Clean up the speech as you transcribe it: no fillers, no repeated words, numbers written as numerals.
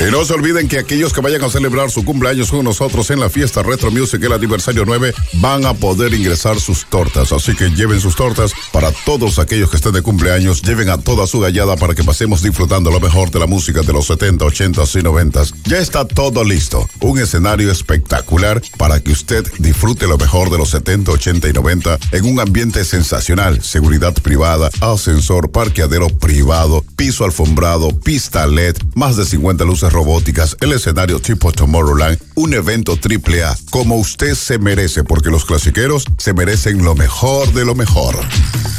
Y no se olviden que aquellos que vayan a celebrar su cumpleaños con nosotros en la fiesta Retro Music, el aniversario 9, van a poder ingresar sus tortas. Así que lleven sus tortas para todos aquellos que estén de cumpleaños. Lleven a toda su gallada para que pasemos disfrutando lo mejor de la música de los 70, 80 y 90. Ya está todo listo. Un escenario espectacular para que usted disfrute lo mejor de los 70, 80 y 90 en un ambiente sensacional. Seguridad privada, ascensor, parqueadero privado, piso alfombrado, pista LED, más de 50 luces robóticas, el escenario tipo Tomorrowland, un evento AAA como usted se merece, porque los clasiqueros se merecen lo mejor de lo mejor.